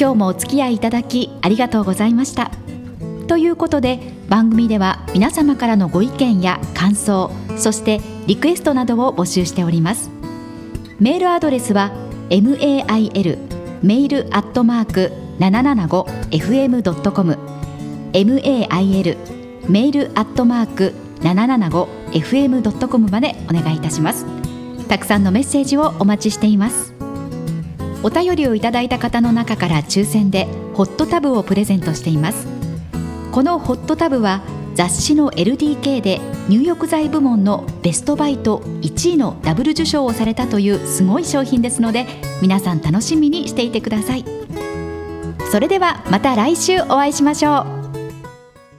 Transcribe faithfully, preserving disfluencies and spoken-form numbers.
今日もお付き合いいただきありがとうございました。ということで、番組では皆様からのご意見や感想、そしてリクエストなどを募集しております。メールアドレスは メール メールアットマーク ななななごエフエムドットコム メール メールアットマーク ななななごエフエムドットコム までお願いいたします。たくさんのメッセージをお待ちしています。お便りをいただいた方の中から抽選でホットタブをプレゼントしています。このホットタブは雑誌の エルディーケー で入浴剤部門のベストバイといちいのダブル受賞をされたというすごい商品ですので、皆さん楽しみにしていてください。それではまた来週お会いしましょう。